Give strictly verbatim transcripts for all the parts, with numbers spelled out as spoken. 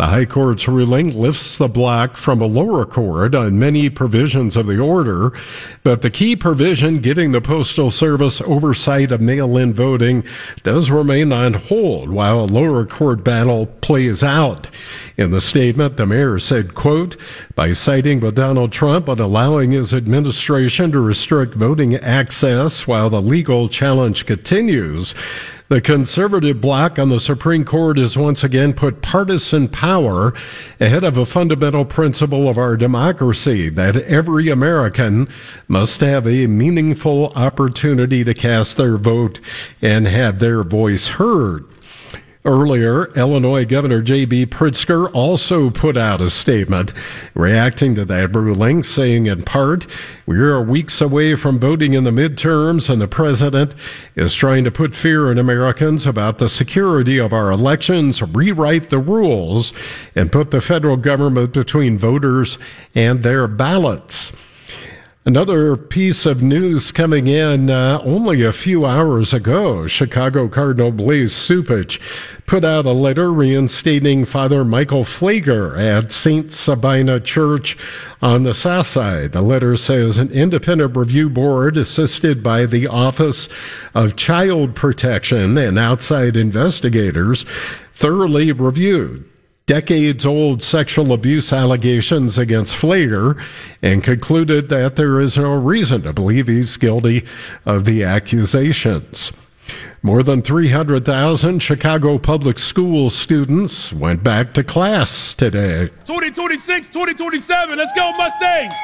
The High Court's ruling lifts the block from a lower court on many provisions of the order, but the key provision giving the Postal Service oversight of mail-in voting does remain on hold while a lower court battle plays out. In the statement, the mayor said, quote, by siding with Donald Trump on allowing his administration to restrict voting access while the legal challenge continues, the conservative bloc on the Supreme Court has once again put partisan power ahead of a fundamental principle of our democracy, that every American must have a meaningful opportunity to cast their vote and have their voice heard. Earlier, Illinois Governor J B Pritzker also put out a statement reacting to that ruling, saying in part, we are weeks away from voting in the midterms, and the president is trying to put fear in Americans about the security of our elections, rewrite the rules, and put the federal government between voters and their ballots. Another piece of news coming in uh, only a few hours ago. Chicago Cardinal Blaise Cupich put out a letter reinstating Father Michael Pfleger at Saint Sabina Church on the south side. The letter says an independent review board assisted by the Office of Child Protection and outside investigators thoroughly reviewed decades-old sexual abuse allegations against Pfleger and concluded that there is no reason to believe he's guilty of the accusations. More than three hundred thousand Chicago public school students went back to class today. twenty twenty-six, twenty twenty-seven, let's go Mustangs!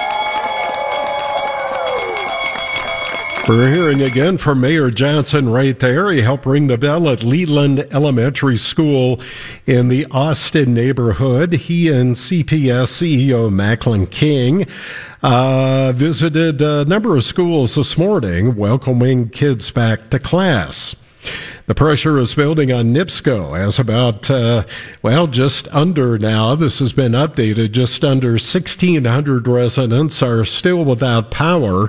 We're hearing again from Mayor Johnson right there. He helped ring the bell at Leland Elementary School in the Austin neighborhood. He and C P S C E O Macklin King uh, visited a number of schools this morning, welcoming kids back to class. The pressure is building on NIPSCO as about, uh, well, just under now, this has been updated, just under sixteen hundred residents are still without power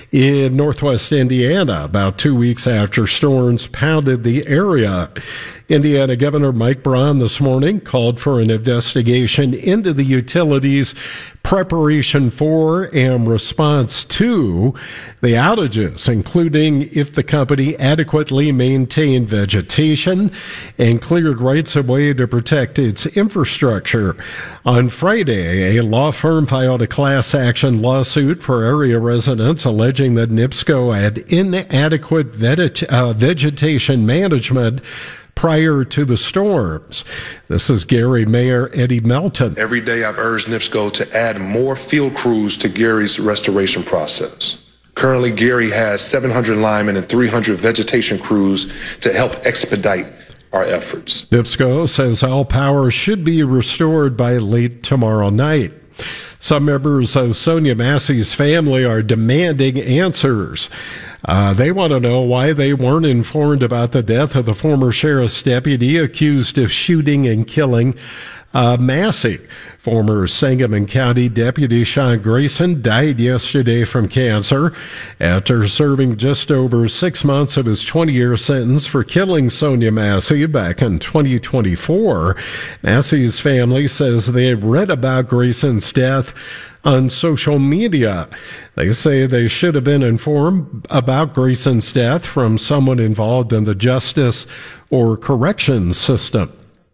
in northwest Indiana, about two weeks after storms pounded the area. Indiana Governor Mike Braun this morning called for an investigation into the utilities' preparation for and response to the outages, including if the company adequately maintained vegetation and cleared rights of way to protect its infrastructure. On Friday, a law firm filed a class action lawsuit for area residents alleging that NIPSCO had inadequate veg- uh, vegetation management prior to the storms. This is Gary Mayor Eddie Melton. Every day I've urged NIPSCO to add more field crews to Gary's restoration process. Currently, Gary has seven hundred linemen and three hundred vegetation crews to help expedite our efforts. NIPSCO says all power should be restored by late tomorrow night. Some members of Sonia Massey's family are demanding answers. Uh, they want to know why they weren't informed about the death of the former sheriff's deputy accused of shooting and killing uh, Massey. Former Sangamon County Deputy Sean Grayson died yesterday from cancer after serving just over six months of his twenty-year sentence for killing Sonia Massey back in twenty twenty-four. Massey's family says they read about Grayson's death on social media. They say they should have been informed about Grayson's death from someone involved in the justice or corrections system.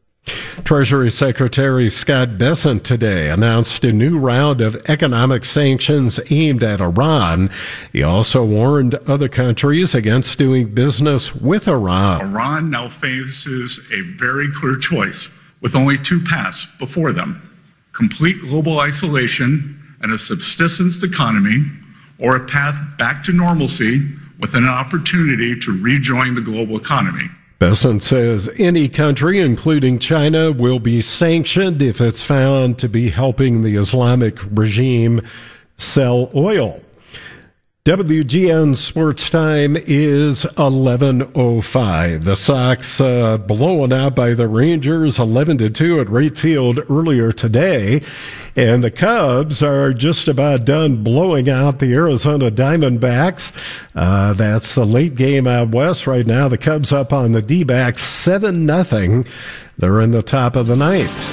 Treasury Secretary Scott Bessent today announced a new round of economic sanctions aimed at Iran. He also warned other countries against doing business with Iran. Iran now faces a very clear choice with only two paths before them: complete global isolation and a subsistence economy, or a path back to normalcy with an opportunity to rejoin the global economy. Bessent says any country, including China, will be sanctioned if it's found to be helping the Islamic regime sell oil. W G N Sports Time is eleven oh five. The Sox uh, blown out by the Rangers eleven to two at Wright Field earlier today. And the Cubs are just about done blowing out the Arizona Diamondbacks. Uh, that's a late game out west right now. The Cubs up on the D-backs seven nothing. They're in the top of the ninth.